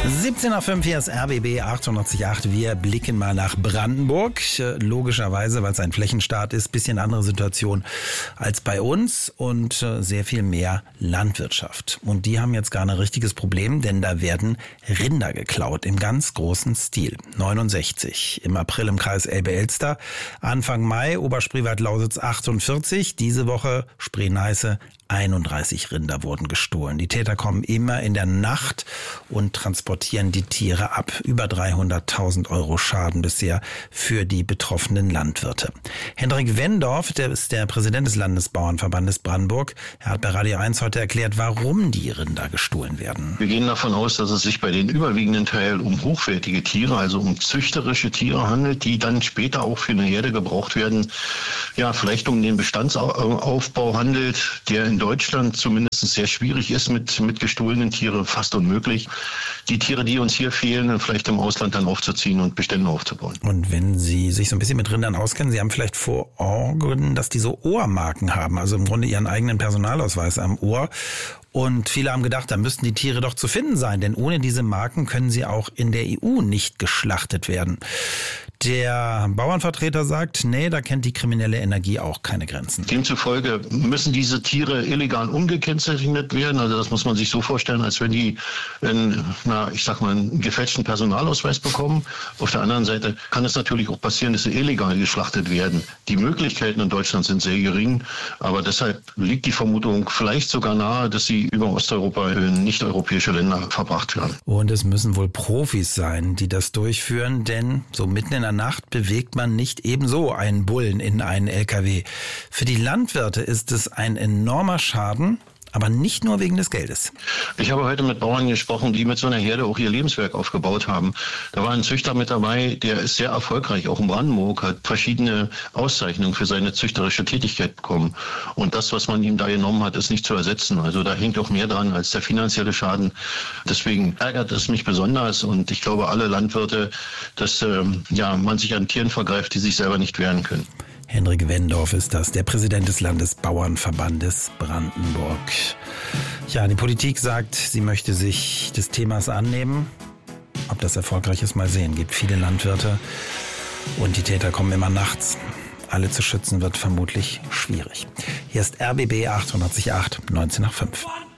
17:05 hier ist RBB 888. Wir blicken mal nach Brandenburg. Logischerweise, weil es ein Flächenstaat ist, bisschen andere Situation als bei uns und sehr viel mehr Landwirtschaft. Und die haben jetzt gar ein richtiges Problem, denn da werden Rinder geklaut im ganz großen Stil. 69 im April im Kreis Elbe-Elster, Anfang Mai Oberspreewald-Lausitz 48, diese Woche Spree-Neiße 31 Rinder wurden gestohlen. Die Täter kommen immer in der Nacht und transportieren die Tiere ab. Über 300.000 € Schaden bisher für die betroffenen Landwirte. Hendrik Wendorf, der ist der Präsident des Landesbauernverbandes Brandenburg. Er hat bei Radio 1 heute erklärt, warum die Rinder gestohlen werden. Wir gehen davon aus, dass es sich bei den überwiegenden Teil um hochwertige Tiere, also um züchterische Tiere handelt, die dann später auch für eine Herde gebraucht werden. Ja, vielleicht um den Bestandsaufbau handelt, der in Deutschland zumindest sehr schwierig ist mit gestohlenen Tieren, fast unmöglich. Die Tiere, die uns hier fehlen, vielleicht im Ausland dann aufzuziehen und Bestände aufzubauen. Und wenn Sie sich so ein bisschen mit Rindern auskennen, Sie haben vielleicht vor Augen, dass die so Ohrmarken haben, also im Grunde ihren eigenen Personalausweis am Ohr. Und viele haben gedacht, da müssten die Tiere doch zu finden sein, denn ohne diese Marken können sie auch in der EU nicht geschlachtet werden. Der Bauernvertreter sagt, nee, da kennt die kriminelle Energie auch keine Grenzen. Demzufolge müssen diese Tiere illegal umgekennzeichnet werden. Also das muss man sich so vorstellen, als wenn die einen gefälschten Personalausweis bekommen. Auf der anderen Seite kann es natürlich auch passieren, dass sie illegal geschlachtet werden. Die Möglichkeiten in Deutschland sind sehr gering, aber deshalb liegt die Vermutung vielleicht sogar nahe, dass sie über Osteuropa in nicht-europäische Länder verbracht werden. Und es müssen wohl Profis sein, die das durchführen, denn so mitten in der Nacht bewegt man nicht ebenso einen Bullen in einen LKW. Für die Landwirte ist es ein enormer Schaden, aber nicht nur wegen des Geldes. Ich habe heute mit Bauern gesprochen, die mit so einer Herde auch ihr Lebenswerk aufgebaut haben. Da war ein Züchter mit dabei, der ist sehr erfolgreich, auch in Brandenburg, hat verschiedene Auszeichnungen für seine züchterische Tätigkeit bekommen. Und das, was man ihm da genommen hat, ist nicht zu ersetzen. Also da hängt auch mehr dran als der finanzielle Schaden. Deswegen ärgert es mich besonders und ich glaube alle Landwirte, dass man sich an Tieren vergreift, die sich selber nicht wehren können. Hendrik Wendorf ist das, der Präsident des Landesbauernverbandes Brandenburg. Ja, die Politik sagt, sie möchte sich des Themas annehmen. Ob das erfolgreich ist, mal sehen. Gibt viele Landwirte und die Täter kommen immer nachts. Alle zu schützen wird vermutlich schwierig. Hier ist RBB 888, 19:05.